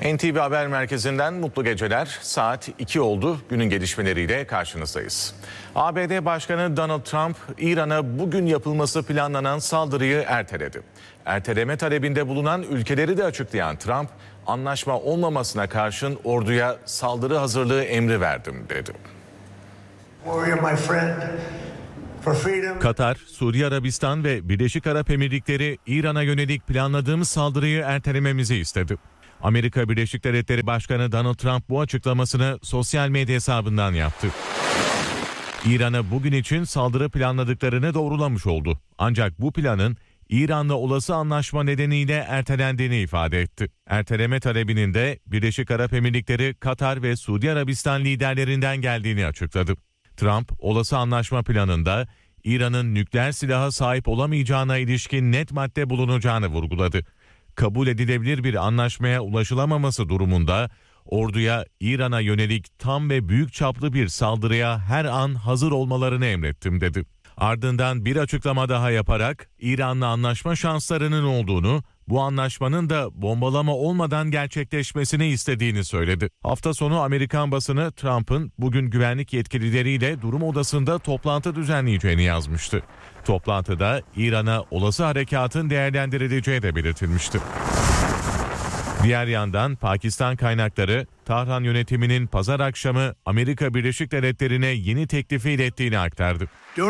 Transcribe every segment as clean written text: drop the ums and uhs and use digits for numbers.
NTV Haber Merkezi'nden mutlu geceler. Saat 2 oldu. Günün gelişmeleriyle karşınızdayız. ABD Başkanı Donald Trump, İran'a bugün yapılması planlanan saldırıyı erteledi. Erteleme talebinde bulunan ülkeleri de açıklayan Trump, anlaşma olmamasına karşın orduya saldırı hazırlığı emri verdim dedi. Katar, Suudi Arabistan ve Birleşik Arap Emirlikleri İran'a yönelik planladığımız saldırıyı ertelememizi istedi. Amerika Birleşik Devletleri Başkanı Donald Trump bu açıklamasını sosyal medya hesabından yaptı. İran'a bugün için saldırı planladıklarını doğrulamış oldu. Ancak bu planın İran'la olası anlaşma nedeniyle ertelendiğini ifade etti. Erteleme talebinin de Birleşik Arap Emirlikleri, Katar ve Suudi Arabistan liderlerinden geldiğini açıkladı. Trump, olası anlaşma planında İran'ın nükleer silaha sahip olamayacağına ilişkin net madde bulunacağını vurguladı. Kabul edilebilir bir anlaşmaya ulaşılamaması durumunda orduya İran'a yönelik tam ve büyük çaplı bir saldırıya her an hazır olmalarını emrettim dedi. Ardından bir açıklama daha yaparak İran'la anlaşma şanslarının olduğunu, bu anlaşmanın da bombalama olmadan gerçekleşmesini istediğini söyledi. Hafta sonu Amerikan basını Trump'ın bugün güvenlik yetkilileriyle durum odasında toplantı düzenleyeceğini yazmıştı. Toplantıda İran'a olası harekatın değerlendirileceği de belirtilmişti. Diğer yandan Pakistan kaynakları Tahran yönetiminin pazar akşamı Amerika Birleşik Devletleri'ne yeni teklifi ilettiğini aktardı.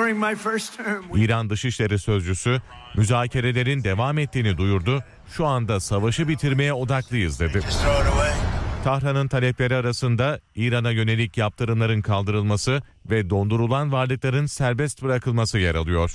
İran Dışişleri Sözcüsü müzakerelerin devam ettiğini duyurdu. Şu anda savaşı bitirmeye odaklıyız dedi. Tahran'ın talepleri arasında İran'a yönelik yaptırımların kaldırılması ve dondurulan varlıkların serbest bırakılması yer alıyor.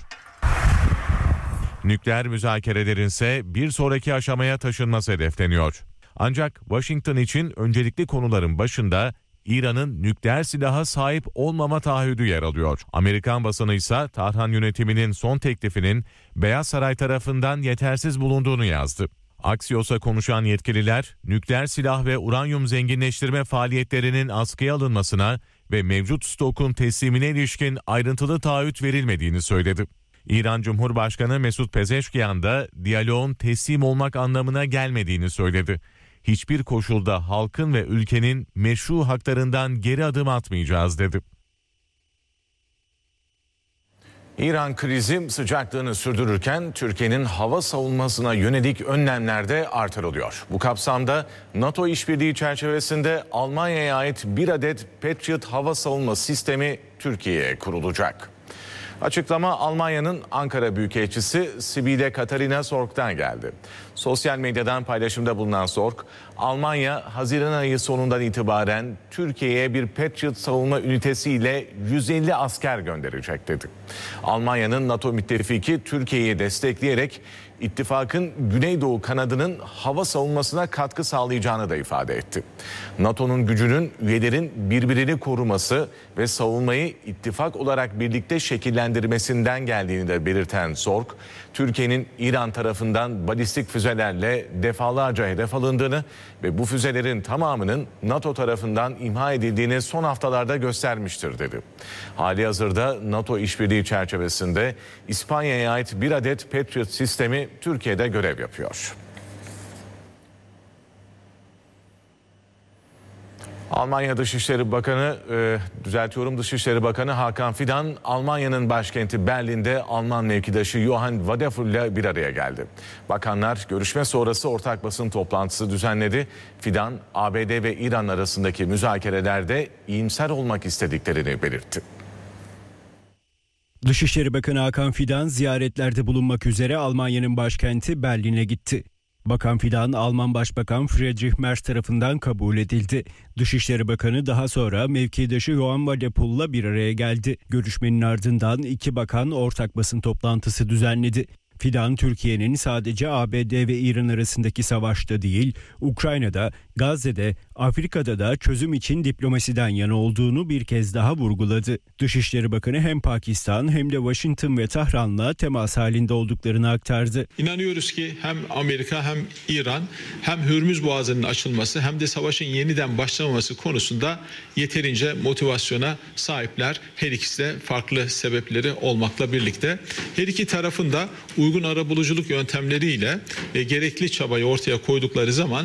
Nükleer müzakerelerin ise bir sonraki aşamaya taşınması hedefleniyor. Ancak Washington için öncelikli konuların başında İran'ın nükleer silaha sahip olmama taahhüdü yer alıyor. Amerikan basını ise Tahran yönetiminin son teklifinin Beyaz Saray tarafından yetersiz bulunduğunu yazdı. Axios'a konuşan yetkililer, nükleer silah ve uranyum zenginleştirme faaliyetlerinin askıya alınmasına ve mevcut stokun teslimine ilişkin ayrıntılı taahhüt verilmediğini söyledi. İran Cumhurbaşkanı Mesut Pezeşkiyan da diyaloğun teslim olmak anlamına gelmediğini söyledi. Hiçbir koşulda halkın ve ülkenin meşru haklarından geri adım atmayacağız dedi. İran krizi sıcaklığını sürdürürken Türkiye'nin hava savunmasına yönelik önlemler de artırılıyor. Bu kapsamda NATO işbirliği çerçevesinde Almanya'ya ait bir adet Patriot hava savunma sistemi Türkiye'ye kurulacak. Açıklama Almanya'nın Ankara Büyükelçisi Sibylle Katharina Sorg'dan geldi. Sosyal medyadan paylaşımda bulunan Sorg, Almanya Haziran ayı sonundan itibaren Türkiye'ye bir Patriot savunma ünitesiyle 150 asker gönderecek dedi. Almanya'nın NATO müttefiki Türkiye'yi destekleyerek ittifakın Güneydoğu kanadının hava savunmasına katkı sağlayacağını da ifade etti. NATO'nun gücünün üyelerin birbirini koruması ve savunmayı ittifak olarak birlikte şekillendirmesinden geldiğini de belirten Sorg, Türkiye'nin İran tarafından balistik füzelerle defalarca hedef alındığını ve bu füzelerin tamamının NATO tarafından imha edildiğini son haftalarda göstermiştir dedi. Halihazırda NATO işbirliği çerçevesinde İspanya'ya ait bir adet Patriot sistemi Türkiye'de görev yapıyor. Almanya Dışişleri Bakanı, Dışişleri Bakanı Hakan Fidan, Almanya'nın başkenti Berlin'de Alman mevkidaşı Johann Wadefull ile bir araya geldi. Bakanlar görüşme sonrası ortak basın toplantısı düzenledi. Fidan, ABD ve İran arasındaki müzakerelerde iyimser olmak istediklerini belirtti. Dışişleri Bakanı Hakan Fidan ziyaretlerde bulunmak üzere Almanya'nın başkenti Berlin'e gitti. Bakan Fidan, Alman Başbakan Friedrich Merz tarafından kabul edildi. Dışişleri Bakanı daha sonra mevkidaşı Johann Wadefull'la bir araya geldi. Görüşmenin ardından iki bakan ortak basın toplantısı düzenledi. Fidan, Türkiye'nin sadece ABD ve İran arasındaki savaşta değil, Ukrayna'da, Gazze'de, Afrika'da da çözüm için diplomasiden yana olduğunu bir kez daha vurguladı. Dışişleri Bakanı hem Pakistan hem de Washington ve Tahran'la temas halinde olduklarını aktardı. İnanıyoruz ki hem Amerika hem İran hem Hürmüz Boğazı'nın açılması hem de savaşın yeniden başlamaması konusunda yeterince motivasyona sahipler. Her ikisi de farklı sebepleri olmakla birlikte. Her iki tarafın da uygun arabuluculuk yöntemleriyle gerekli çabayı ortaya koydukları zaman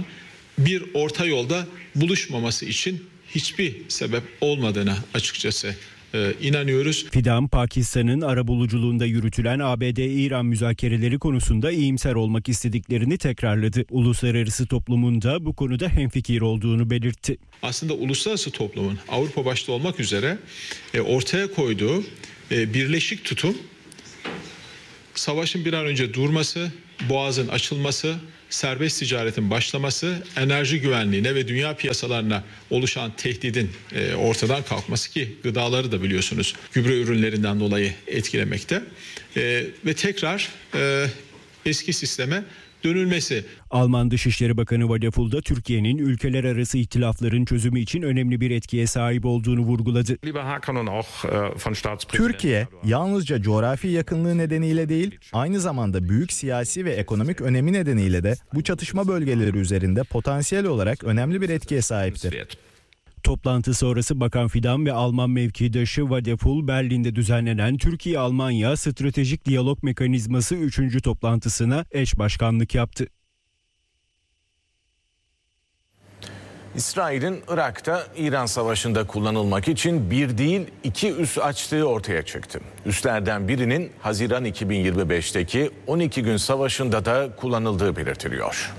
bir orta yolda buluşmaması için hiçbir sebep olmadığına açıkçası inanıyoruz. Fidan, Pakistan'ın arabuluculuğunda yürütülen ABD-İran müzakereleri konusunda iyimser olmak istediklerini tekrarladı. Uluslararası toplumun da bu konuda hemfikir olduğunu belirtti. Aslında uluslararası toplumun Avrupa başta olmak üzere ortaya koyduğu birleşik tutum, savaşın bir an önce durması, boğazın açılması, serbest ticaretin başlaması, enerji güvenliğine ve dünya piyasalarına oluşan tehdidin ortadan kalkması, ki gıdaları da biliyorsunuz gübre ürünlerinden dolayı etkilemekte ve tekrar eski sisteme dönülmesi. Alman Dışişleri Bakanı Vadeful da Türkiye'nin ülkeler arası ihtilafların çözümü için önemli bir etkiye sahip olduğunu vurguladı. Türkiye yalnızca coğrafi yakınlığı nedeniyle değil, aynı zamanda büyük siyasi ve ekonomik önemi nedeniyle de bu çatışma bölgeleri üzerinde potansiyel olarak önemli bir etkiye sahiptir. Toplantı sonrası Bakan Fidan ve Alman mevkidaşı Vadeful, Berlin'de düzenlenen Türkiye-Almanya Stratejik Diyalog Mekanizması 3. toplantısına eş başkanlık yaptı. İsrail'in Irak'ta İran Savaşı'nda kullanılmak için bir değil 2 üs açtığı ortaya çıktı. Üslerden birinin Haziran 2025'teki 12 gün savaşında da kullanıldığı belirtiliyor.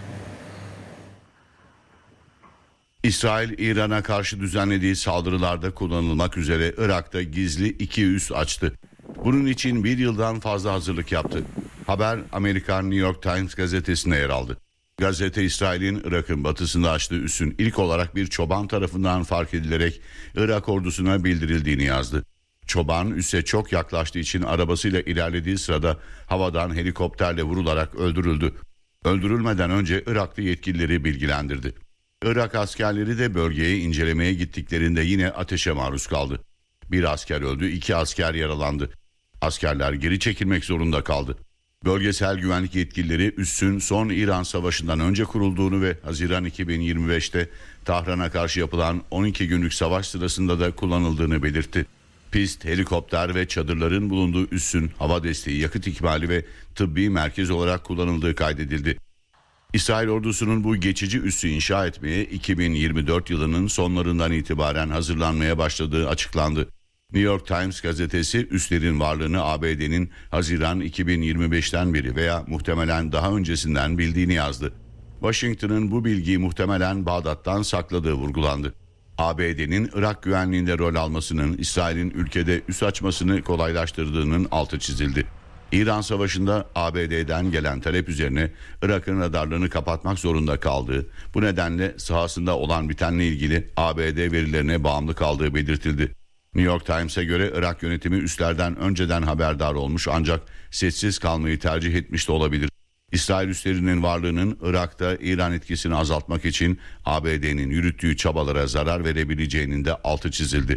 İsrail, İran'a karşı düzenlediği saldırılarda kullanılmak üzere Irak'ta gizli 2 üs açtı. Bunun için bir yıldan fazla hazırlık yaptı. Haber Amerikan New York Times gazetesinde yer aldı. Gazete, İsrail'in Irak'ın batısında açtığı üssün ilk olarak bir çoban tarafından fark edilerek Irak ordusuna bildirildiğini yazdı. Çoban üsse çok yaklaştığı için arabasıyla ilerlediği sırada havadan helikopterle vurularak öldürüldü. Öldürülmeden önce Iraklı yetkilileri bilgilendirdi. Irak askerleri de bölgeye incelemeye gittiklerinde yine ateşe maruz kaldı. Bir asker öldü, 2 asker yaralandı. Askerler geri çekilmek zorunda kaldı. Bölgesel güvenlik yetkilileri üssün son İran Savaşı'ndan önce kurulduğunu ve Haziran 2025'te Tahran'a karşı yapılan 12 günlük savaş sırasında da kullanıldığını belirtti. Pist, helikopter ve çadırların bulunduğu üssün hava desteği, yakıt ikmali ve tıbbi merkez olarak kullanıldığı kaydedildi. İsrail ordusunun bu geçici üssü inşa etmeye 2024 yılının sonlarından itibaren hazırlanmaya başladığı açıklandı. New York Times gazetesi üslerin varlığını ABD'nin Haziran 2025'ten beri veya muhtemelen daha öncesinden bildiğini yazdı. Washington'ın bu bilgiyi muhtemelen Bağdat'tan sakladığı vurgulandı. ABD'nin Irak güvenliğinde rol almasının İsrail'in ülkede üs açmasını kolaylaştırdığının altı çizildi. İran Savaşı'nda ABD'den gelen talep üzerine Irak'ın radarlarını kapatmak zorunda kaldığı, bu nedenle sahasında olan bitenle ilgili ABD verilerine bağımlı kaldığı belirtildi. New York Times'e göre Irak yönetimi üslerden önceden haberdar olmuş ancak sessiz kalmayı tercih etmiş de olabilir. İsrail üslerinin varlığının Irak'ta İran etkisini azaltmak için ABD'nin yürüttüğü çabalara zarar verebileceğinin de altı çizildi.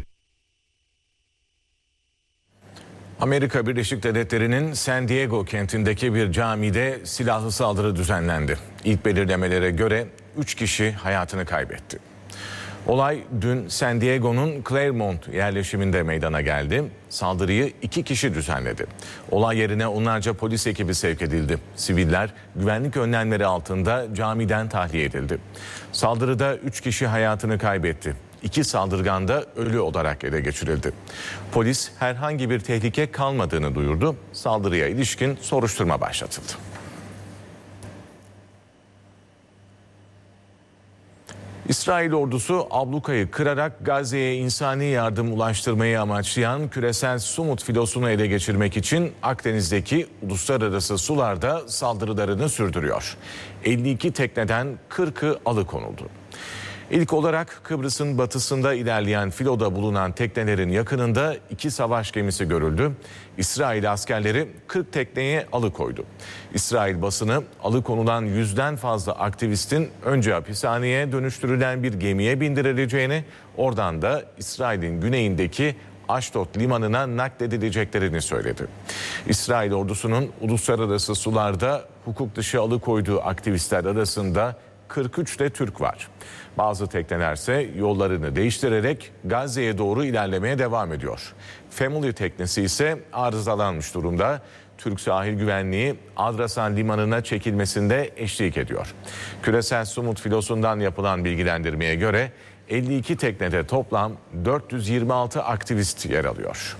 Amerika Birleşik Devletleri'nin San Diego kentindeki bir camide silahlı saldırı düzenlendi. İlk belirlemelere göre 3 kişi hayatını kaybetti. Olay dün San Diego'nun Claremont yerleşiminde meydana geldi. Saldırıyı 2 kişi düzenledi. Olay yerine onlarca polis ekibi sevk edildi. Siviller güvenlik önlemleri altında camiden tahliye edildi. Saldırıda 3 kişi hayatını kaybetti. 2 saldırgan da ölü olarak ele geçirildi. Polis herhangi bir tehlike kalmadığını duyurdu. Saldırıya ilişkin soruşturma başlatıldı. İsrail ordusu ablukayı kırarak Gazze'ye insani yardım ulaştırmayı amaçlayan küresel Sumut filosunu ele geçirmek için Akdeniz'deki uluslararası sularda saldırılarını sürdürüyor. 52 tekneden 40'ı alıkonuldu. İlk olarak Kıbrıs'ın batısında ilerleyen filoda bulunan teknelerin yakınında 2 savaş gemisi görüldü. İsrail askerleri 40 tekneye alıkoydu. İsrail basını alıkonulan 100'den fazla aktivistin önce hapishaneye dönüştürülen bir gemiye bindirileceğini, oradan da İsrail'in güneyindeki Aşdod limanına nakledileceklerini söyledi. İsrail ordusunun uluslararası sularda hukuk dışı alıkoyduğu aktivistler arasında 43 de Türk var. Bazı teknelerse yollarını değiştirerek Gazze'ye doğru ilerlemeye devam ediyor. Family teknesi ise arızalanmış durumda. Türk Sahil Güvenliği Adrasan Limanı'na çekilmesinde eşlik ediyor. Küresel Sumut filosundan yapılan bilgilendirmeye göre 52 teknede toplam 426 aktivist yer alıyor.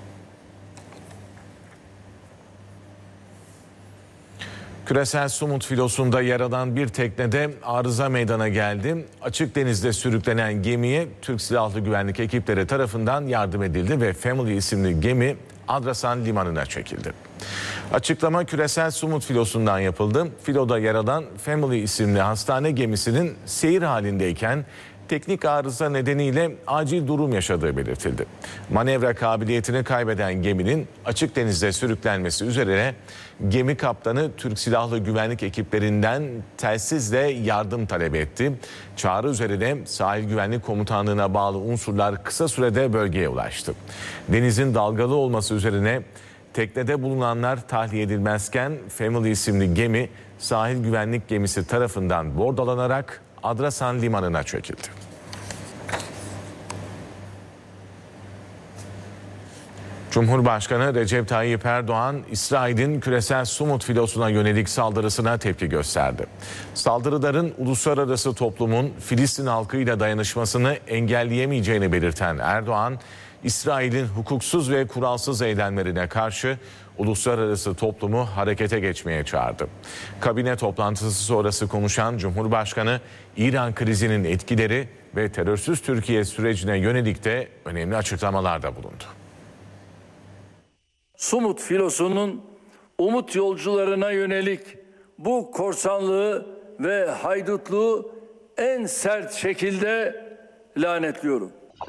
Küresel Sumut filosunda yer alan bir teknede arıza meydana geldi. Açık denizde sürüklenen gemiye Türk Silahlı Güvenlik ekipleri tarafından yardım edildi ve Family isimli gemi Adrasan Limanı'na çekildi. Açıklama Küresel Sumut filosundan yapıldı. Filoda yer alan Family isimli hastane gemisinin seyir halindeyken teknik arıza nedeniyle acil durum yaşadığı belirtildi. Manevra kabiliyetini kaybeden geminin açık denizde sürüklenmesi üzerine gemi kaptanı Türk Silahlı Güvenlik ekiplerinden telsizle yardım talep etti. Çağrı üzerine Sahil Güvenlik Komutanlığı'na bağlı unsurlar kısa sürede bölgeye ulaştı. Denizin dalgalı olması üzerine teknede bulunanlar tahliye edilmezken Family isimli gemi sahil güvenlik gemisi tarafından bordalanarak Adrasan Limanı'na çekildi. Cumhurbaşkanı Recep Tayyip Erdoğan, İsrail'in küresel Sumut filosuna yönelik saldırısına tepki gösterdi. Saldırıların uluslararası toplumun Filistin halkıyla dayanışmasını engelleyemeyeceğini belirten Erdoğan, İsrail'in hukuksuz ve kuralsız eylemlerine karşı uluslararası toplumu harekete geçmeye çağırdı. Kabine toplantısı sonrası konuşan Cumhurbaşkanı, İran krizinin etkileri ve terörsüz Türkiye sürecine yönelik de önemli açıklamalarda bulundu. Sumut filosunun umut yolcularına yönelik bu korsanlığı ve haydutluğu en sert şekilde lanetliyorum.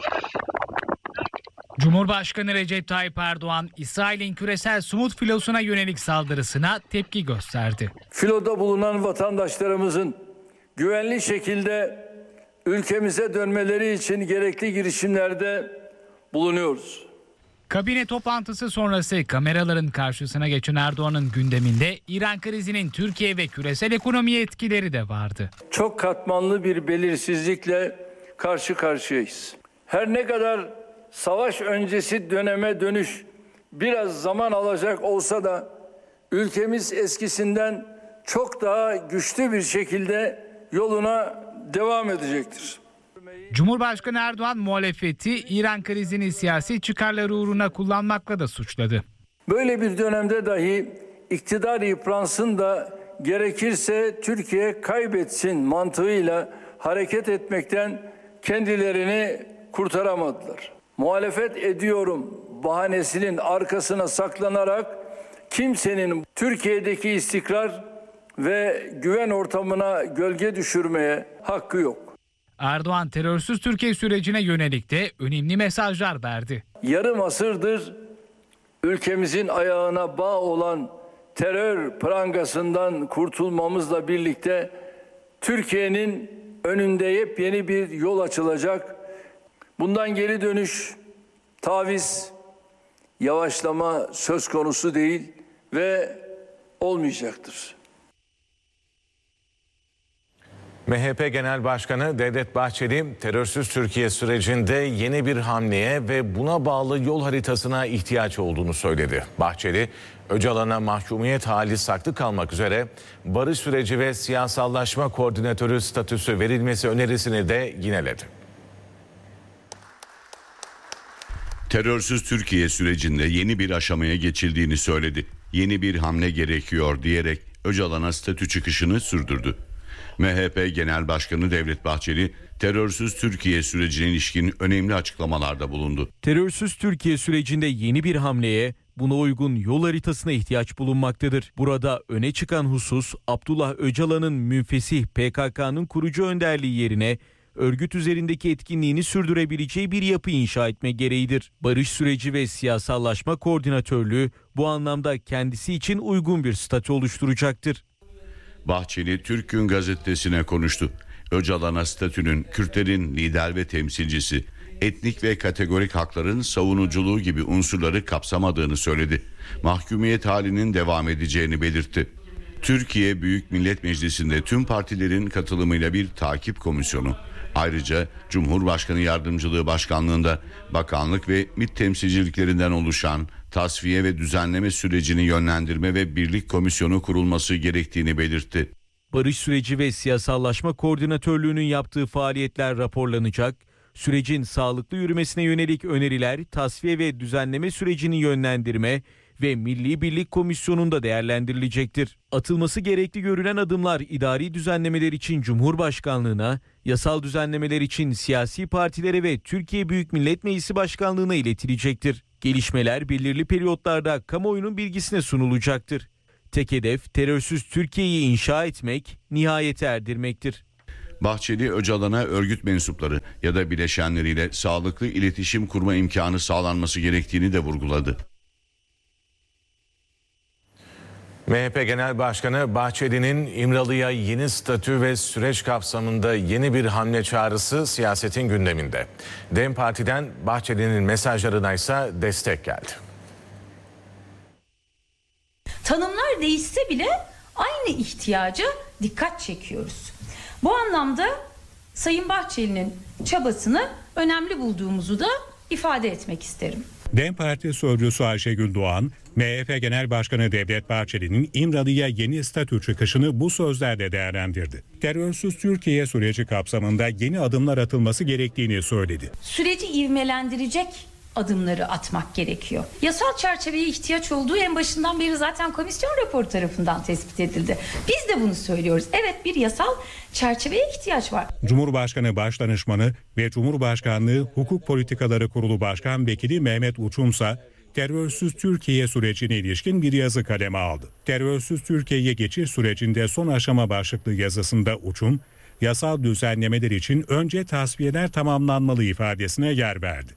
Cumhurbaşkanı Recep Tayyip Erdoğan, İsrail'in küresel Sumut filosuna yönelik saldırısına tepki gösterdi. Filoda bulunan vatandaşlarımızın güvenli şekilde ülkemize dönmeleri için gerekli girişimlerde bulunuyoruz. Kabine toplantısı sonrası kameraların karşısına geçen Erdoğan'ın gündeminde İran krizinin Türkiye ve küresel ekonomiye etkileri de vardı. Çok katmanlı bir belirsizlikle karşı karşıyayız. Her ne kadar savaş öncesi döneme dönüş biraz zaman alacak olsa da ülkemiz eskisinden çok daha güçlü bir şekilde yoluna devam edecektir. Cumhurbaşkanı Erdoğan muhalefeti İran krizini siyasi çıkarları uğruna kullanmakla da suçladı. Böyle bir dönemde dahi iktidar yıpransın da gerekirse Türkiye kaybetsin mantığıyla hareket etmekten kendilerini kurtaramadılar. Muhalefet ediyorum bahanesinin arkasına saklanarak kimsenin Türkiye'deki istikrar ve güven ortamına gölge düşürmeye hakkı yok. Erdoğan terörsüz Türkiye sürecine yönelik de önemli mesajlar verdi. Yarım asırdır ülkemizin ayağına bağ olan terör prangasından kurtulmamızla birlikte Türkiye'nin önünde yepyeni bir yol açılacak. Bundan geri dönüş, taviz, yavaşlama söz konusu değil ve olmayacaktır. MHP Genel Başkanı Devlet Bahçeli, terörsüz Türkiye sürecinde yeni bir hamleye ve buna bağlı yol haritasına ihtiyaç olduğunu söyledi. Bahçeli, Öcalan'a mahkumiyet hali saklı kalmak üzere barış süreci ve siyasallaşma koordinatörü statüsü verilmesi önerisini de yineledi. Terörsüz Türkiye sürecinde yeni bir aşamaya geçildiğini söyledi. Yeni bir hamle gerekiyor diyerek Öcalan'a statü çıkışını sürdürdü. MHP Genel Başkanı Devlet Bahçeli, terörsüz Türkiye sürecine ilişkin önemli açıklamalarda bulundu. Terörsüz Türkiye sürecinde yeni bir hamleye, buna uygun yol haritasına ihtiyaç bulunmaktadır. Burada öne çıkan husus, Abdullah Öcalan'ın münfesih PKK'nın kurucu önderliği yerine örgüt üzerindeki etkinliğini sürdürebileceği bir yapı inşa etme gereğidir. Barış süreci ve siyasallaşma koordinatörlüğü bu anlamda kendisi için uygun bir statü oluşturacaktır. Bahçeli Türk Gün Gazetesi'ne konuştu. Öcalan'a statünün Kürtlerin lider ve temsilcisi, etnik ve kategorik hakların savunuculuğu gibi unsurları kapsamadığını söyledi. Mahkumiyet halinin devam edeceğini belirtti. Türkiye Büyük Millet Meclisi'nde tüm partilerin katılımıyla bir takip komisyonu, Ayrıca Cumhurbaşkanı Yardımcılığı Başkanlığı'nda bakanlık ve MİT temsilciliklerinden oluşan tasfiye ve düzenleme sürecini yönlendirme ve birlik komisyonu kurulması gerektiğini belirtti. Barış süreci ve siyasallaşma koordinatörlüğünün yaptığı faaliyetler raporlanacak, sürecin sağlıklı yürümesine yönelik öneriler tasfiye ve düzenleme sürecini yönlendirme ve Milli Birlik Komisyonu'nda değerlendirilecektir. Atılması gerekli görülen adımlar idari düzenlemeler için Cumhurbaşkanlığına, yasal düzenlemeler için siyasi partilere ve Türkiye Büyük Millet Meclisi Başkanlığı'na iletilecektir. Gelişmeler belirli periyotlarda kamuoyunun bilgisine sunulacaktır. Tek hedef terörsüz Türkiye'yi inşa etmek, nihayete erdirmektir. Bahçeli, Öcalan'a örgüt mensupları ya da bileşenleriyle sağlıklı iletişim kurma imkanı sağlanması gerektiğini de vurguladı. MHP Genel Başkanı Bahçeli'nin İmralı'ya yeni statü ve süreç kapsamında yeni bir hamle çağrısı siyasetin gündeminde. DEM Parti'den Bahçeli'nin mesajlarına ise destek geldi. Tanımlar değişse bile aynı ihtiyaca dikkat çekiyoruz. Bu anlamda Sayın Bahçeli'nin çabasını önemli bulduğumuzu da ifade etmek isterim. DEM Parti sözcüsü Ayşegül Doğan, MHP Genel Başkanı Devlet Bahçeli'nin İmralı'ya yeni statü çıkışını bu sözlerle değerlendirdi. Terörsüz Türkiye süreci kapsamında yeni adımlar atılması gerektiğini söyledi. Süreci ivmelendirecek adımları atmak gerekiyor. Yasal çerçeveye ihtiyaç olduğu en başından beri zaten komisyon raporu tarafından tespit edildi. Biz de bunu söylüyoruz. Evet, bir yasal çerçeveye ihtiyaç var. Cumhurbaşkanı Başdanışmanı ve Cumhurbaşkanlığı Hukuk Politikaları Kurulu Başkan Vekili Mehmet Uçumsa, terörsüz Türkiye sürecine ilişkin bir yazı kaleme aldı. Terörsüz Türkiye'ye geçiş sürecinde son aşama başlıklı yazısında Uçum, yasal düzenlemeler için önce tasfiyeler tamamlanmalı ifadesine yer verdi.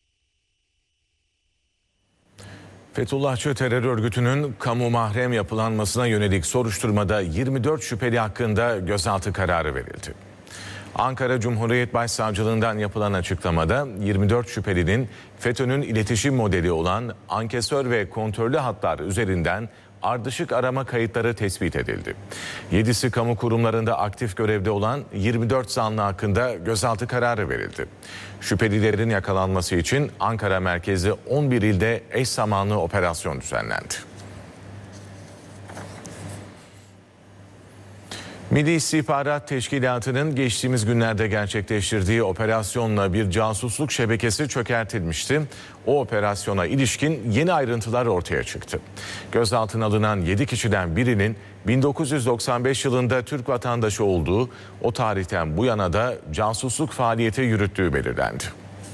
Fethullahçı terör örgütünün kamu mahrem yapılanmasına yönelik soruşturmada 24 şüpheli hakkında gözaltı kararı verildi. Ankara Cumhuriyet Başsavcılığından yapılan açıklamada 24 şüphelinin FETÖ'nün iletişim modeli olan ankesör ve kontörlü hatlar üzerinden ardışık arama kayıtları tespit edildi. 7'si kamu kurumlarında aktif görevde olan 24 zanlı hakkında gözaltı kararı verildi. Şüphelilerin yakalanması için Ankara merkezli 11 ilde eş zamanlı operasyon düzenlendi. Milli İstihbarat Teşkilatı'nın geçtiğimiz günlerde gerçekleştirdiği operasyonla bir casusluk şebekesi çökertilmişti. O operasyona ilişkin yeni ayrıntılar ortaya çıktı. Gözaltına alınan 7 kişiden birinin 1995 yılında Türk vatandaşı olduğu, o tarihten bu yana da casusluk faaliyeti yürüttüğü belirlendi.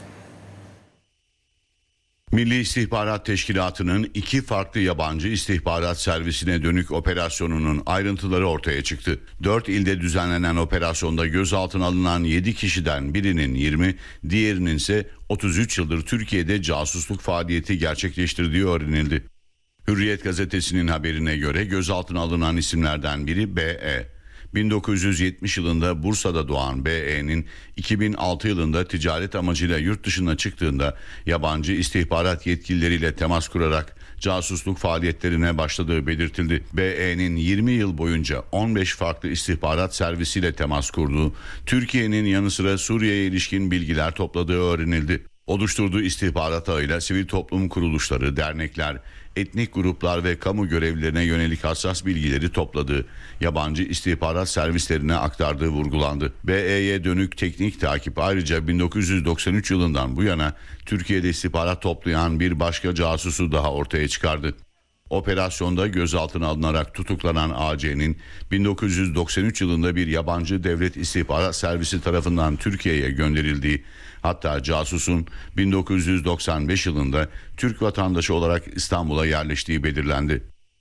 Milli İstihbarat Teşkilatı'nın 2 farklı yabancı istihbarat servisine dönük operasyonunun ayrıntıları ortaya çıktı. 4 ilde düzenlenen operasyonda gözaltına alınan 7 kişiden birinin 20, diğerinin ise 33 yıldır Türkiye'de casusluk faaliyeti gerçekleştirdiği öğrenildi. Hürriyet gazetesinin haberine göre gözaltına alınan isimlerden biri B.E. 1970 yılında Bursa'da doğan B.E.'nin 2006 yılında ticaret amacıyla yurt dışına çıktığında yabancı istihbarat yetkilileriyle temas kurarak casusluk faaliyetlerine başladığı belirtildi. B.E.'nin 20 yıl boyunca 15 farklı istihbarat servisiyle temas kurduğu, Türkiye'nin yanı sıra Suriye'ye ilişkin bilgiler topladığı öğrenildi. Oluşturduğu istihbarat ağıyla sivil toplum kuruluşları, dernekler, etnik gruplar ve kamu görevlilerine yönelik hassas bilgileri topladığı, yabancı istihbarat servislerine aktardığı vurgulandı. B.E.'ye dönük teknik takip ayrıca 1993 yılından bu yana Türkiye'de istihbarat toplayan bir başka casusu daha ortaya çıkardı. Operasyonda gözaltına alınarak tutuklanan A.C.'nin 1993 yılında bir yabancı devlet istihbarat servisi tarafından Türkiye'ye gönderildiği, hatta casusun 1995 yılında Türk vatandaşı olarak İstanbul'a yerleştiği belirlendi.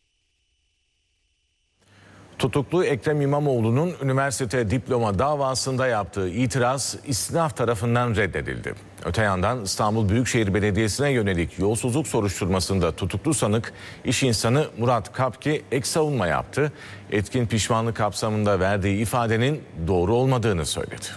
Tutuklu Ekrem İmamoğlu'nun üniversite diploma davasında yaptığı itiraz istinaf tarafından reddedildi. Öte yandan İstanbul Büyükşehir Belediyesi'ne yönelik yolsuzluk soruşturmasında tutuklu sanık iş insanı Murat Kapki ek savunma yaptı. Etkin pişmanlık kapsamında verdiği ifadenin doğru olmadığını söyledi.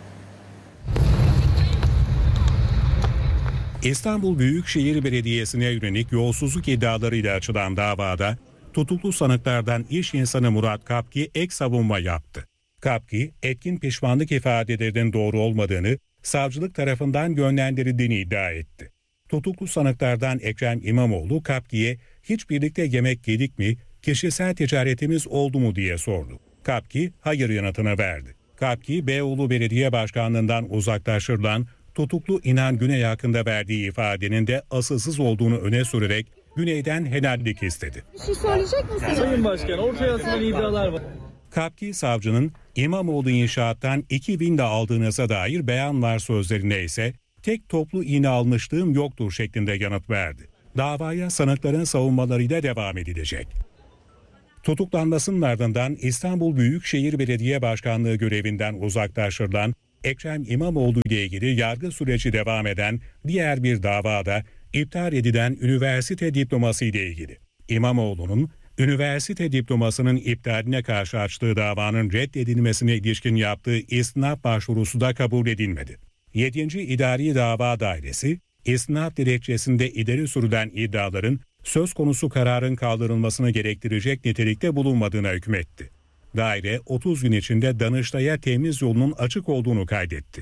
İstanbul Büyükşehir Belediyesi'ne yönelik yolsuzluk iddialarıyla açılan davada tutuklu sanıklardan iş insanı Murat Kapki ek savunma yaptı. Kapki, etkin pişmanlık ifadelerinin doğru olmadığını, savcılık tarafından yönlendirildiğini iddia etti. Tutuklu sanıklardan Ekrem İmamoğlu, Kapki'ye hiç birlikte yemek yedik mi, kişisel ticaretimiz oldu mu diye sordu. Kapki, hayır yanıtını verdi. Kapki, Beyoğlu Belediye Başkanlığından uzaklaştırılan tutuklu İnan Güney hakkında verdiği ifadenin de asılsız olduğunu öne sürerek Güney'den helallik istedi. Bir şey söyleyecek misiniz? Sayın Başkan, ortaya atılan iddialar var. Kapki, savcının İmamoğlu inşaattan 2000 de aldığınıza dair beyan var sözlerine ise tek toplu iğne almışlığım yoktur şeklinde yanıt verdi. Davaya sanıkların savunmalarıyla devam edilecek. Tutuklanmasının ardından İstanbul Büyükşehir Belediye Başkanlığı görevinden uzaklaştırılan Ekrem İmamoğlu ile ilgili yargı süreci devam eden diğer bir davada iptal edilen üniversite diploması ile ilgili. İmamoğlu'nun üniversite diplomasının iptaline karşı açtığı davanın reddedilmesine ilişkin yaptığı istinaf başvurusu da kabul edilmedi. 7. İdari Dava Dairesi, istinaf dilekçesinde ileri sürülen iddiaların söz konusu kararın kaldırılmasını gerektirecek nitelikte bulunmadığına hükmetti. Daire 30 gün içinde Danıştay'a temiz yolunun açık olduğunu kaydetti.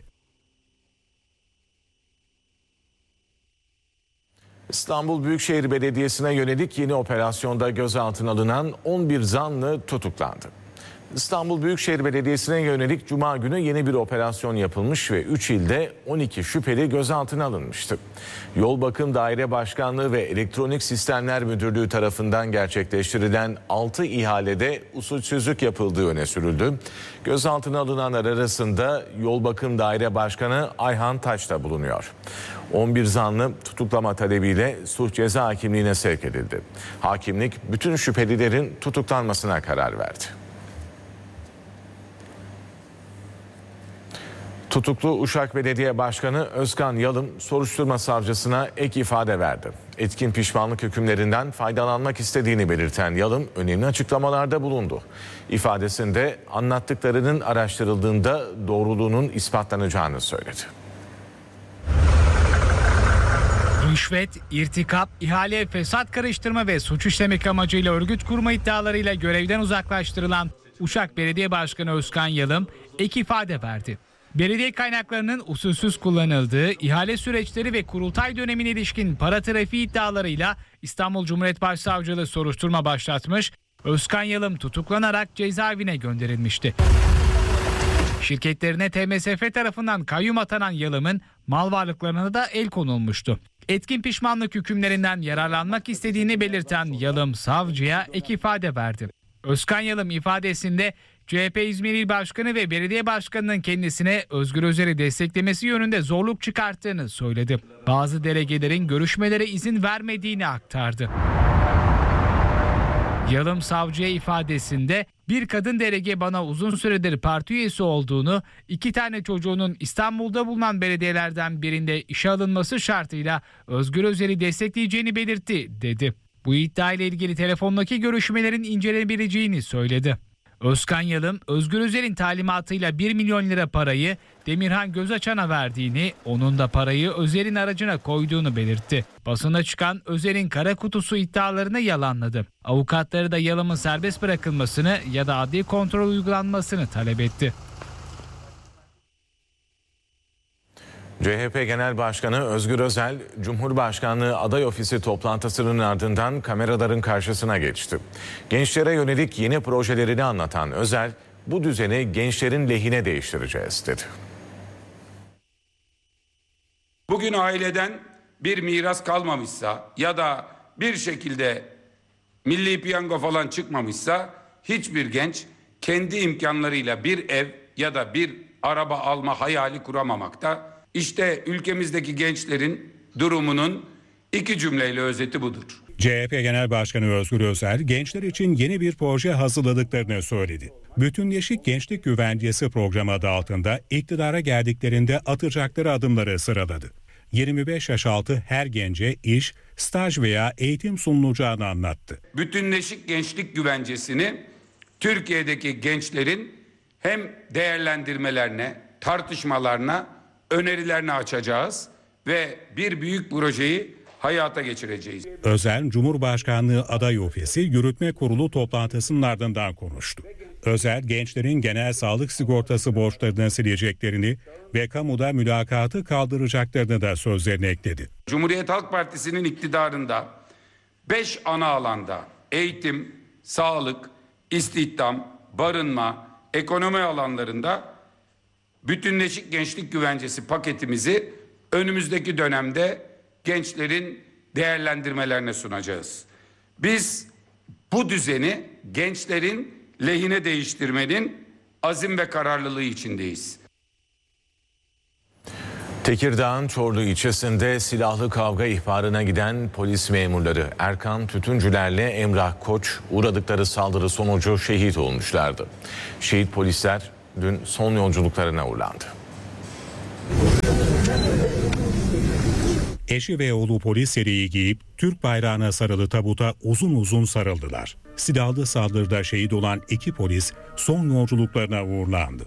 İstanbul Büyükşehir Belediyesi'ne yönelik yeni operasyonda gözaltına alınan 11 zanlı tutuklandı. İstanbul Büyükşehir Belediyesi'ne yönelik Cuma günü yeni bir operasyon yapılmış ve 3 ilde 12 şüpheli gözaltına alınmıştı. Yol Bakım Daire Başkanlığı ve Elektronik Sistemler Müdürlüğü tarafından gerçekleştirilen 6 ihalede usulsüzlük yapıldığı öne sürüldü. Gözaltına alınanlar arasında Yol Bakım Daire Başkanı Ayhan Taş da bulunuyor. 11 zanlı tutuklama talebiyle Suç Ceza Hakimliği'ne sevk edildi. Hakimlik bütün şüphelilerin tutuklanmasına karar verdi. Tutuklu Uşak Belediye Başkanı Özkan Yalım soruşturma savcısına ek ifade verdi. Etkin pişmanlık hükümlerinden faydalanmak istediğini belirten Yalım önemli açıklamalarda bulundu. İfadesinde anlattıklarının araştırıldığında doğruluğunun ispatlanacağını söyledi. Rüşvet, irtikap, ihale, fesat karıştırma ve suç işlemek amacıyla örgüt kurma iddialarıyla görevden uzaklaştırılan Uşak Belediye Başkanı Özkan Yalım ek ifade verdi. Belediye kaynaklarının usulsüz kullanıldığı, ihale süreçleri ve kurultay dönemine ilişkin para trafiği iddialarıyla İstanbul Cumhuriyet Başsavcılığı soruşturma başlatmış, Özkan Yalım tutuklanarak cezaevine gönderilmişti. Şirketlerine TMSF tarafından kayyum atanan Yalım'ın mal varlıklarına da el konulmuştu. Etkin pişmanlık hükümlerinden yararlanmak istediğini belirten Yalım savcıya ek ifade verdi. Özkan Yalım ifadesinde CHP İzmir İl Başkanı ve Belediye Başkanı'nın kendisine Özgür Özel'i desteklemesi yönünde zorluk çıkarttığını söyledi. Bazı delegelerin görüşmelere izin vermediğini aktardı. Yalım savcıya ifadesinde bir kadın delege bana uzun süredir parti üyesi olduğunu, 2 tane çocuğunun İstanbul'da bulunan belediyelerden birinde işe alınması şartıyla Özgür Özel'i destekleyeceğini belirtti, dedi. Bu iddia ile ilgili telefondaki görüşmelerin incelenebileceğini söyledi. Özkan Yalım, Özgür Özel'in talimatıyla 1 milyon lira parayı Demirhan Gözaçan'a verdiğini, onun da parayı Özel'in aracına koyduğunu belirtti. Basına çıkan Özel'in kara kutusu iddialarını yalanladı. Avukatları da Yalım'ın serbest bırakılmasını ya da adli kontrol uygulanmasını talep etti. CHP Genel Başkanı Özgür Özel, Cumhurbaşkanlığı aday ofisi toplantısının ardından kameraların karşısına geçti. Gençlere yönelik yeni projelerini anlatan Özel, bu düzeni gençlerin lehine değiştireceğiz dedi. Bugün aileden bir miras kalmamışsa ya da bir şekilde milli piyango falan çıkmamışsa hiçbir genç kendi imkanlarıyla bir ev ya da bir araba alma hayali kuramamakta. İşte ülkemizdeki gençlerin durumunun 2 cümleyle özeti budur. CHP Genel Başkanı Özgür Özel, gençler için yeni bir proje hazırladıklarını söyledi. Bütünleşik Gençlik Güvencesi programı adı altında iktidara geldiklerinde atacakları adımları sıraladı. 25 yaş altı her gence iş, staj veya eğitim sunulacağını anlattı. Bütünleşik Gençlik Güvencesi'ni Türkiye'deki gençlerin hem değerlendirmelerine, tartışmalarına, önerilerini açacağız ve bir büyük projeyi hayata geçireceğiz. Özel, Cumhurbaşkanlığı aday ofisi yürütme kurulu toplantısının ardından konuştu. Özel, gençlerin genel sağlık sigortası borçlarını sileceklerini ve kamuda mülakatı kaldıracaklarını da sözlerine ekledi. Cumhuriyet Halk Partisi'nin iktidarında 5 ana alanda eğitim, sağlık, istihdam, barınma, ekonomi alanlarında bütünleşik gençlik güvencesi paketimizi önümüzdeki dönemde gençlerin değerlendirmelerine sunacağız. Biz bu düzeni gençlerin lehine değiştirmenin azim ve kararlılığı içindeyiz. Tekirdağ'ın Çorlu ilçesinde silahlı kavga ihbarına giden polis memurları Erkan Tütüncüler'le Emrah Koç uğradıkları saldırı sonucu şehit olmuşlardı. Şehit polisler dün son yolculuklarına uğurlandı. Eşi ve oğlu polis yeleği giyip Türk bayrağına sarılı tabuta uzun uzun sarıldılar. Silahlı saldırıda şehit olan 2 polis son yolculuklarına uğurlandı.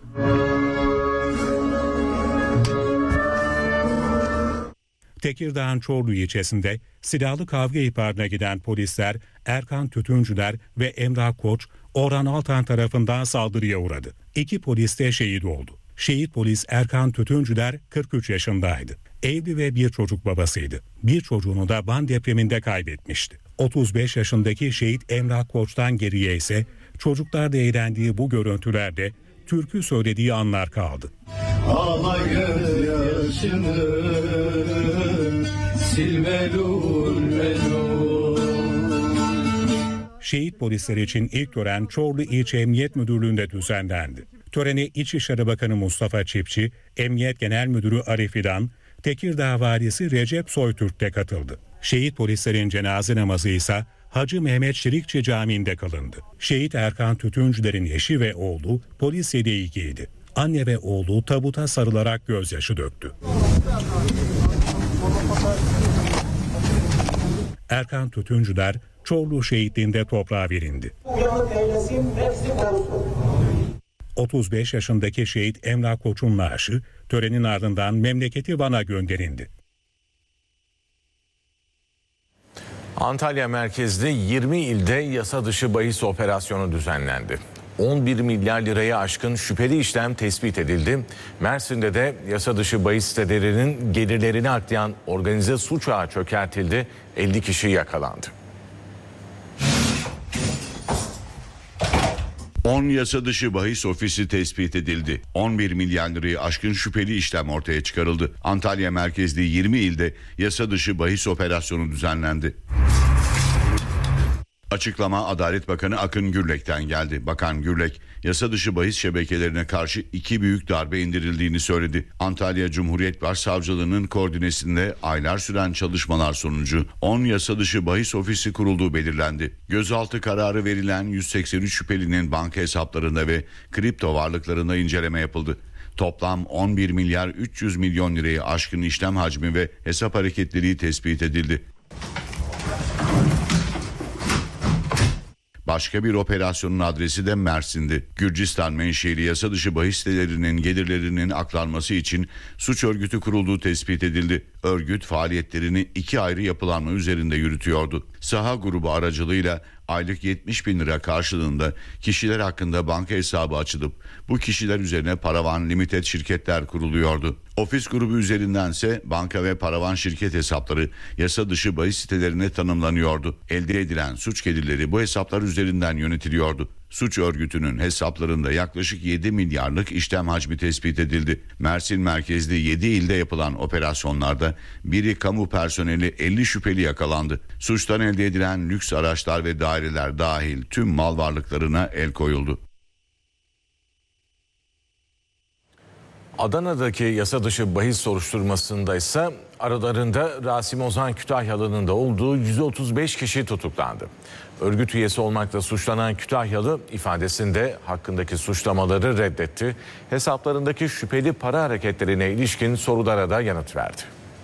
Tekirdağ'ın Çorlu ilçesinde silahlı kavga ihbarına giden polisler Erkan Tütüncüler ve Emrah Koç, Orhan Altan tarafından saldırıya uğradı. 2 polis de şehit oldu. Şehit polis Erkan Tütüncüler 43 yaşındaydı. Evli ve bir çocuk babasıydı. Bir çocuğunu da Van depreminde kaybetmişti. 35 yaşındaki şehit Emrah Koç'tan geriye ise çocuklar da eğlendiği bu görüntülerde türkü söylediği anlar kaldı. Ağla gözyaşını sil melul melul. Şehit polisler için ilk tören Çorlu İlçe Emniyet Müdürlüğü'nde düzenlendi. Törene İçişleri Bakanı Mustafa Çiftçi, Emniyet Genel Müdürü Arif İdan, Tekirdağ Valisi Recep Soytürk de katıldı. Şehit polislerin cenaze namazı ise Hacı Mehmet Şirikçi Camii'nde kılındı. Şehit Erkan Tütüncüler'in eşi ve oğlu polis yeleği giydi. Anne ve oğlu tabuta sarılarak gözyaşı döktü. Erkan Tütüncüler Çorlu şehitliğinde toprağa verildi. 35 yaşındaki şehit Emrah Koç'un naaşı törenin ardından memleketi Van'a gönderildi. Antalya merkezli 20 ilde yasa dışı bahis operasyonu düzenlendi. 11 milyar liraya aşkın şüpheli işlem tespit edildi. Mersin'de de yasa dışı bahis sitelerinin gelirlerini aklayan organize suç ağı çökertildi. 50 kişi yakalandı. 10 yasa dışı bahis ofisi tespit edildi. 11 milyar lirayı aşkın şüpheli işlem ortaya çıkarıldı. Antalya merkezli 20 ilde yasa dışı bahis operasyonu düzenlendi. Açıklama Adalet Bakanı Akın Gürlek'ten geldi. Bakan Gürlek, yasa dışı bahis şebekelerine karşı 2 büyük darbe indirildiğini söyledi. Antalya Cumhuriyet Başsavcılığı'nın koordinesinde aylar süren çalışmalar sonucu 10 yasa dışı bahis ofisi kurulduğu belirlendi. Gözaltı kararı verilen 183 şüphelinin banka hesaplarında ve kripto varlıklarında inceleme yapıldı. Toplam 11 milyar 300 milyon lirayı aşkın işlem hacmi ve hesap hareketleri tespit edildi. Başka bir operasyonun adresi de Mersin'di. Gürcistan menşeli yasa dışı bahis sitelerinin gelirlerinin aklanması için suç örgütü kurulduğu tespit edildi. Örgüt faaliyetlerini 2 ayrı yapılanma üzerinde yürütüyordu. Saha grubu aracılığıyla aylık 70 bin lira karşılığında kişiler hakkında banka hesabı açılıp bu kişiler üzerine paravan limited şirketler kuruluyordu. Ofis grubu üzerindense banka ve paravan şirket hesapları yasa dışı bahis sitelerine tanımlanıyordu. Elde edilen suç gelirleri bu hesaplar üzerinden yönetiliyordu. Suç örgütünün hesaplarında yaklaşık 7 milyarlık işlem hacmi tespit edildi. Mersin merkezli 7 ilde yapılan operasyonlarda biri kamu personeli 50 şüpheli yakalandı. Suçtan elde edilen lüks araçlar ve daireler dahil tüm mal varlıklarına el koyuldu. Adana'daki yasa dışı bahis soruşturmasında ise aralarında Rasim Ozan Kütahyalı'nın da olduğu 135 kişi tutuklandı. Örgüt üyesi olmakla suçlanan Kütahyalı ifadesinde hakkındaki suçlamaları reddetti. Hesaplarındaki şüpheli para hareketlerine ilişkin sorulara da yanıt verdi.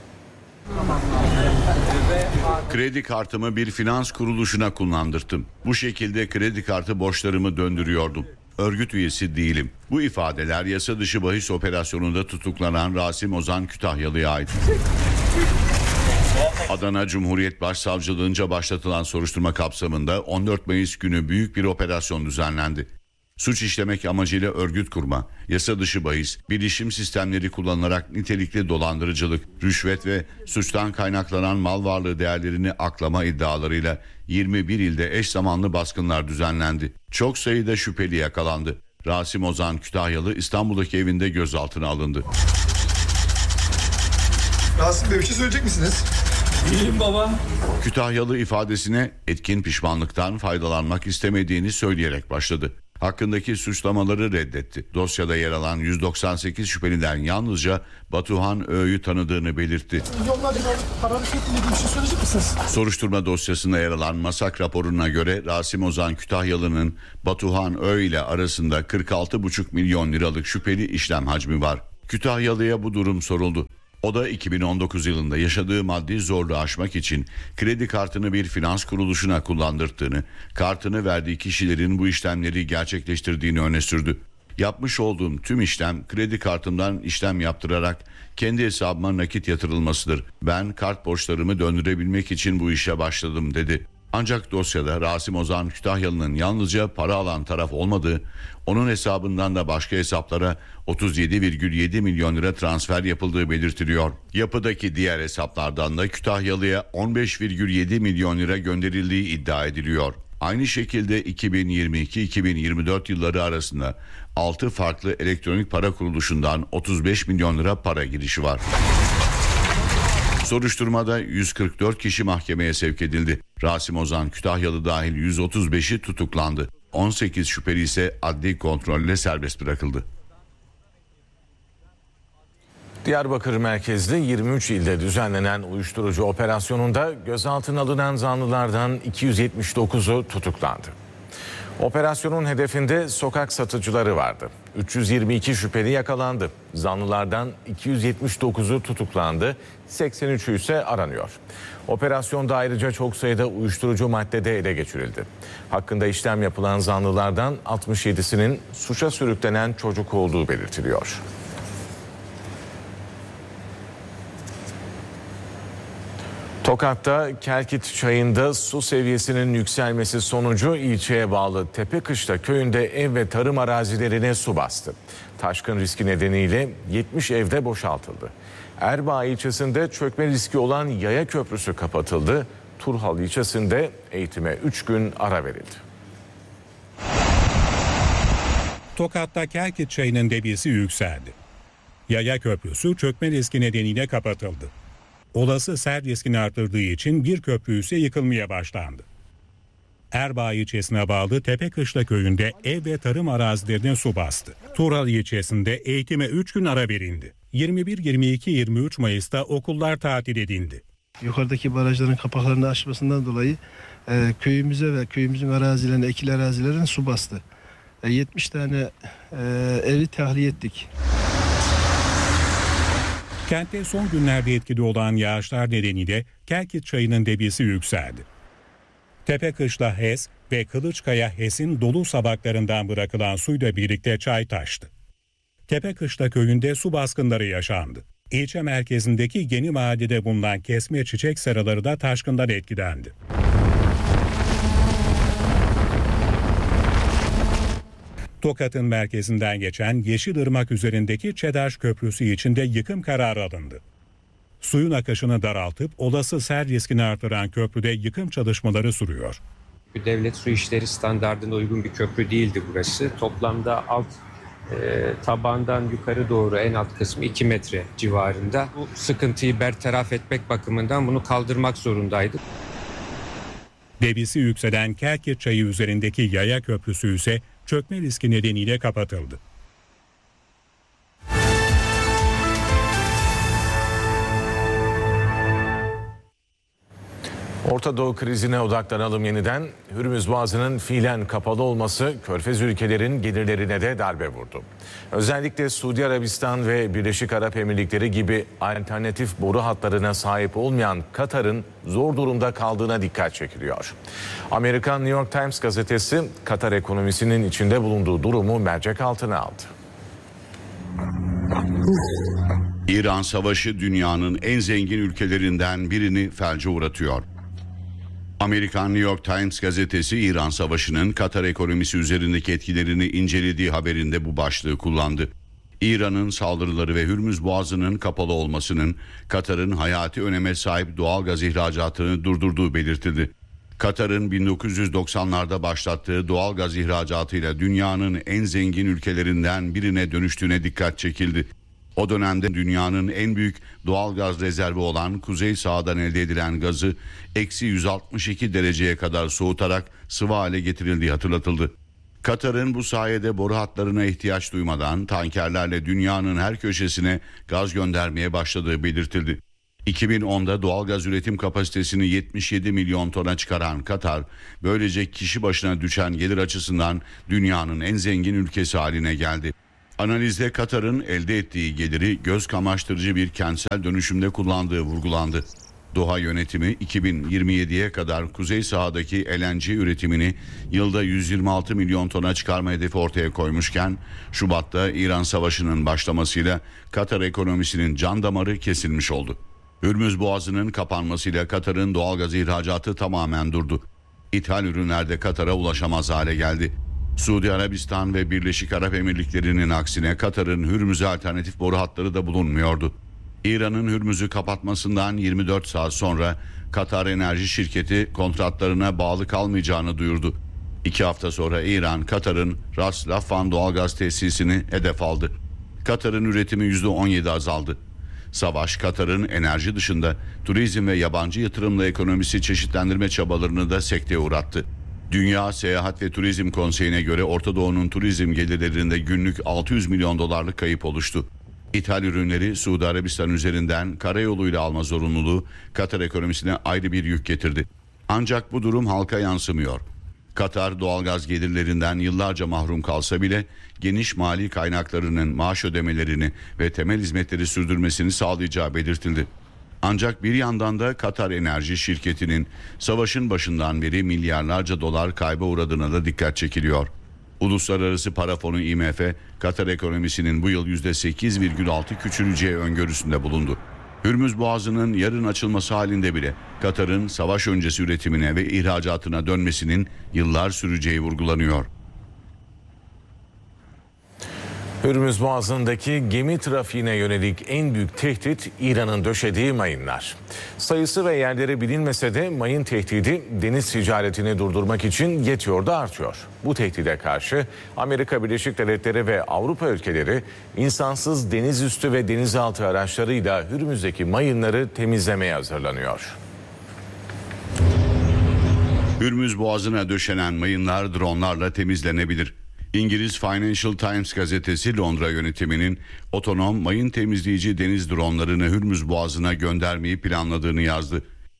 Kredi kartımı bir finans kuruluşuna kullandırdım. Bu şekilde kredi kartı borçlarımı döndürüyordum. Örgüt üyesi değilim. Bu ifadeler yasa dışı bahis operasyonunda tutuklanan Rasim Ozan Kütahyalı'ya ait. Adana Cumhuriyet Başsavcılığınca başlatılan soruşturma kapsamında 14 Mayıs günü büyük bir operasyon düzenlendi. Suç işlemek amacıyla örgüt kurma, yasa dışı bahis, bilişim sistemleri kullanılarak nitelikli dolandırıcılık, rüşvet ve suçtan kaynaklanan mal varlığı değerlerini aklama iddialarıyla 21 ilde eş zamanlı baskınlar düzenlendi. Çok sayıda şüpheli yakalandı. Rasim Ozan Kütahyalı İstanbul'daki evinde gözaltına alındı. Rasim Bey, bir şey söyleyecek misiniz? İyiyim baba. Kütahyalı ifadesine etkin pişmanlıktan faydalanmak istemediğini söyleyerek başladı. Hakkındaki suçlamaları reddetti. Dosyada yer alan 198 şüpheliden yalnızca Batuhan Ö'yü tanıdığını belirtti. Yollarda para hareketinde bir şey söyleyecek misiniz? Soruşturma dosyasında yer alan MASAK raporuna göre Rasim Ozan Kütahyalı'nın Batuhan Ö ile arasında 46,5 milyon liralık şüpheli işlem hacmi var. Kütahyalı'ya bu durum soruldu. O da 2019 yılında yaşadığı maddi zorluğu aşmak için kredi kartını bir finans kuruluşuna kullandırdığını, kartını verdiği kişilerin bu işlemleri gerçekleştirdiğini öne sürdü. Yapmış olduğum tüm işlem kredi kartımdan işlem yaptırarak kendi hesabıma nakit yatırılmasıdır. Ben kart borçlarımı döndürebilmek için bu işe başladım dedi. Ancak dosyada Rasim Ozan Kütahyalı'nın yalnızca para alan taraf olmadığı, onun hesabından da başka hesaplara 37,7 milyon lira transfer yapıldığı belirtiliyor. Yapıdaki diğer hesaplardan da Kütahyalı'ya 15,7 milyon lira gönderildiği iddia ediliyor. Aynı şekilde 2022-2024 yılları arasında 6 farklı elektronik para kuruluşundan 35 milyon lira para girişi var. Soruşturmada 144 kişi mahkemeye sevk edildi. Rasim Ozan Kütahyalı dahil 135'i tutuklandı. 18 şüpheli ise adli kontrolle serbest bırakıldı. Diyarbakır merkezli 23 ilde düzenlenen uyuşturucu operasyonunda gözaltına alınan zanlılardan 279'u tutuklandı. Operasyonun hedefinde sokak satıcıları vardı. 322 şüpheli yakalandı. Zanlılardan 279'u tutuklandı, 83'ü ise aranıyor. Operasyonda ayrıca çok sayıda uyuşturucu madde de ele geçirildi. Hakkında işlem yapılan zanlılardan 67'sinin suça sürüklenen çocuk olduğu belirtiliyor. Tokat'ta Kelkit Çayı'nda su seviyesinin yükselmesi sonucu ilçeye bağlı Tepekışla köyünde ev ve tarım arazilerine su bastı. Taşkın riski nedeniyle 70 evde boşaltıldı. Erbaa ilçesinde çökme riski olan Yaya Köprüsü kapatıldı. Turhal ilçesinde eğitime 3 gün ara verildi. Tokat'ta Kelkit Çayı'nın debisi yükseldi. Yaya Köprüsü çökme riski nedeniyle kapatıldı. Olası sel riskini artırdığı için bir köprü ise yıkılmaya başlandı. Erbaa ilçesine bağlı Tepekışla köyünde ev ve tarım arazilerine su bastı. Tural ilçesinde eğitime 3 gün ara verildi. 21, 22, 23 Mayıs'ta okullar tatil edildi. Yukarıdaki barajların kapaklarını açmasından dolayı köyümüze ve köyümüzün arazilerine, ekili arazilerine su bastı. 70 tane evi tahliye ettik. Kentte son günlerde etkili olan yağışlar nedeniyle Kelkit Çayı'nın debisi yükseldi. Tepekışla HES ve Kılıçkaya HES'in dolu sabaklarından bırakılan suyla birlikte çay taştı. Tepekışla köyünde su baskınları yaşandı. İlçe merkezindeki Yeni Mahalle'de bulunan kesme çiçek seraları da taşkından etkilendi. Tokat'ın merkezinden geçen Yeşilırmak üzerindeki ÇEDAŞ Köprüsü için de yıkım kararı alındı. Suyun akışını daraltıp olası sel riskini artıran köprüde yıkım çalışmaları sürüyor. Devlet su işleri standardına uygun bir köprü değildi burası. Toplamda tabandan yukarı doğru en alt kısmı 2 metre civarında. Bu sıkıntıyı bertaraf etmek bakımından bunu kaldırmak zorundaydık. Debisi yükselen Kelkit Çayı üzerindeki Yaya Köprüsü ise çökme riski nedeniyle kapatıldı. Orta Doğu krizine odaklanalım yeniden. Hürmüz Boğazı'nın fiilen kapalı olması Körfez ülkelerin gelirlerine de darbe vurdu. Özellikle Suudi Arabistan ve Birleşik Arap Emirlikleri gibi alternatif boru hatlarına sahip olmayan Katar'ın zor durumda kaldığına dikkat çekiliyor. Amerikan New York Times gazetesi Katar ekonomisinin içinde bulunduğu durumu mercek altına aldı. İran savaşı dünyanın en zengin ülkelerinden birini felce uğratıyor. Amerikan New York Times gazetesi İran Savaşı'nın Katar ekonomisi üzerindeki etkilerini incelediği haberinde bu başlığı kullandı. İran'ın saldırıları ve Hürmüz Boğazı'nın kapalı olmasının Katar'ın hayati öneme sahip doğal gaz ihracatını durdurduğu belirtildi. Katar'ın 1990'larda başlattığı doğal gaz ihracatıyla dünyanın en zengin ülkelerinden birine dönüştüğüne dikkat çekildi. O dönemde dünyanın en büyük doğal gaz rezervi olan Kuzey Sahadan elde edilen gazı eksi 162 dereceye kadar soğutarak sıvı hale getirildiği hatırlatıldı. Katar'ın bu sayede boru hatlarına ihtiyaç duymadan tankerlerle dünyanın her köşesine gaz göndermeye başladığı belirtildi. 2010'da doğalgaz üretim kapasitesini 77 milyon tona çıkaran Katar, böylece kişi başına düşen gelir açısından dünyanın en zengin ülkesi haline geldi. Analizde Katar'ın elde ettiği geliri göz kamaştırıcı bir kentsel dönüşümde kullandığı vurgulandı. Doha yönetimi 2027'ye kadar kuzey sahadaki LNG üretimini yılda 126 milyon tona çıkarma hedefi ortaya koymuşken Şubat'ta İran Savaşı'nın başlamasıyla Katar ekonomisinin can damarı kesilmiş oldu. Hürmüz Boğazı'nın kapanmasıyla Katar'ın doğalgaz ihracatı tamamen durdu. İthal ürünlerde Katar'a ulaşamaz hale geldi. Suudi Arabistan ve Birleşik Arap Emirlikleri'nin aksine Katar'ın Hürmüz'e alternatif boru hatları da bulunmuyordu. İran'ın Hürmüz'ü kapatmasından 24 saat sonra Katar Enerji Şirketi kontratlarına bağlı kalmayacağını duyurdu. 2 hafta sonra İran, Katar'ın Ras Laffan doğalgaz tesisini hedef aldı. Katar'ın üretimi %17 azaldı. Savaş, Katar'ın enerji dışında turizm ve yabancı yatırımla ekonomisi çeşitlendirme çabalarını da sekteye uğrattı. Dünya Seyahat ve Turizm Konseyi'ne göre Orta Doğu'nun turizm gelirlerinde günlük 600 milyon dolarlık kayıp oluştu. İthal ürünleri Suudi Arabistan üzerinden karayoluyla alma zorunluluğu Katar ekonomisine ayrı bir yük getirdi. Ancak bu durum halka yansımıyor. Katar doğalgaz gelirlerinden yıllarca mahrum kalsa bile geniş mali kaynaklarının maaş ödemelerini ve temel hizmetleri sürdürmesini sağlayacağı belirtildi. Ancak bir yandan da Katar Enerji Şirketi'nin savaşın başından beri milyarlarca dolar kayba uğradığına da dikkat çekiliyor. Uluslararası Para Fonu IMF, Katar ekonomisinin bu yıl %8,6 küçüleceği öngörüsünde bulundu. Hürmüz Boğazı'nın yarın açılması halinde bile Katar'ın savaş öncesi üretimine ve ihracatına dönmesinin yıllar süreceği vurgulanıyor. Hürmüz Boğazı'ndaki gemi trafiğine yönelik en büyük tehdit İran'ın döşediği mayınlar. Sayısı ve yerleri bilinmese de mayın tehdidi deniz ticaretini durdurmak için yetiyor da artıyor. Bu tehdide karşı Amerika Birleşik Devletleri ve Avrupa ülkeleri insansız denizüstü ve denizaltı araçlarıyla Hürmüz'deki mayınları temizlemeye hazırlanıyor. Hürmüz Boğazı'na döşenen mayınlar dronlarla temizlenebilir. İngiliz Financial Times gazetesi Londra yönetiminin otonom mayın temizleyici deniz dronlarını Hürmüz Boğazı'na göndermeyi planladığını yazdı.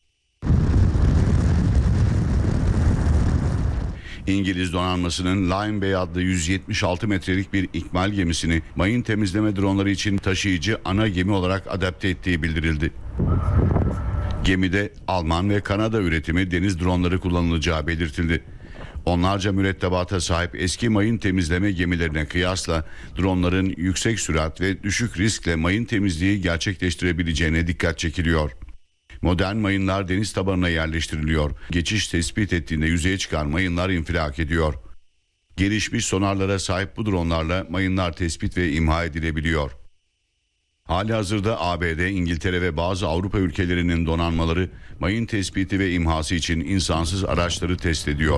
İngiliz donanmasının Lion Bay adlı 176 metrelik bir ikmal gemisini mayın temizleme dronları için taşıyıcı ana gemi olarak adapte ettiği bildirildi. Gemide Alman ve Kanada üretimi deniz dronları kullanılacağı belirtildi. Onlarca mürettebata sahip eski mayın temizleme gemilerine kıyasla dronların yüksek sürat ve düşük riskle mayın temizliği gerçekleştirebileceğine dikkat çekiliyor. Modern mayınlar deniz tabanına yerleştiriliyor. Geçiş tespit ettiğinde yüzeye çıkan mayınlar infilak ediyor. Gelişmiş sonarlara sahip bu dronlarla mayınlar tespit ve imha edilebiliyor. Halihazırda ABD, İngiltere ve bazı Avrupa ülkelerinin donanmaları mayın tespiti ve imhası için insansız araçları test ediyor.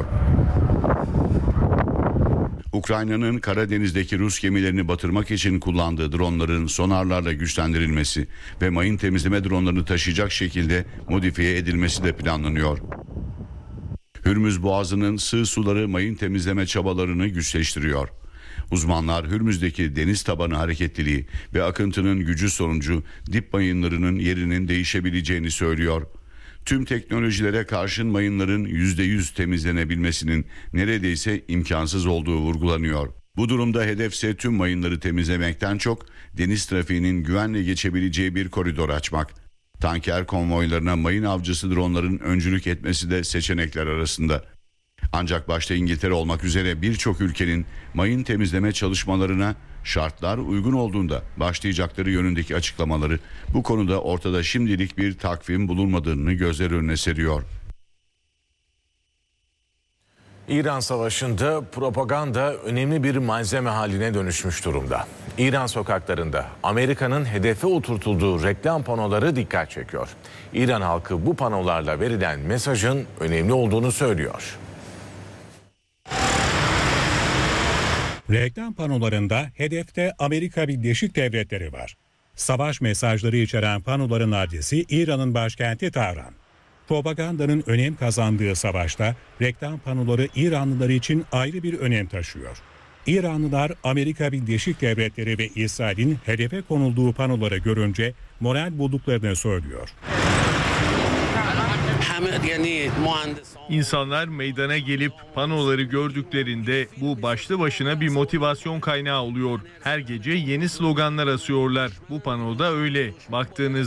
Ukrayna'nın Karadeniz'deki Rus gemilerini batırmak için kullandığı dronların sonarlarla güçlendirilmesi ve mayın temizleme dronlarını taşıyacak şekilde modifiye edilmesi de planlanıyor. Hürmüz Boğazı'nın sığ suları mayın temizleme çabalarını güçleştiriyor. Uzmanlar Hürmüz'deki deniz tabanı hareketliliği ve akıntının gücü sonucu dip mayınlarının yerinin değişebileceğini söylüyor. Tüm teknolojilere karşın mayınların %100 temizlenebilmesinin neredeyse imkansız olduğu vurgulanıyor. Bu durumda hedefse tüm mayınları temizlemekten çok deniz trafiğinin güvenle geçebileceği bir koridor açmak. Tanker konvoylarına mayın avcısı dronların öncülük etmesi de seçenekler arasında. Ancak başta İngiltere olmak üzere birçok ülkenin mayın temizleme çalışmalarına şartlar uygun olduğunda başlayacakları yönündeki açıklamaları bu konuda ortada şimdilik bir takvim bulunmadığını gözler önüne seriyor. İran Savaşı'nda propaganda önemli bir malzeme haline dönüşmüş durumda. İran sokaklarında Amerika'nın hedefe oturtulduğu reklam panoları dikkat çekiyor. İran halkı bu panolarla verilen mesajın önemli olduğunu söylüyor. Reklam panolarında hedefte Amerika Birleşik Devletleri var. Savaş mesajları içeren panoların adresi İran'ın başkenti Tahran. Propagandanın önem kazandığı savaşta reklam panoları İranlılar için ayrı bir önem taşıyor. İranlılar Amerika Birleşik Devletleri ve İsrail'in hedefe konulduğu panoları görünce moral bulduklarını söylüyor. İnsanlar meydana gelip panoları gördüklerinde bu başlı başına bir motivasyon kaynağı oluyor. Her gece yeni sloganlar asıyorlar. Bu panoda öyle. Baktığınız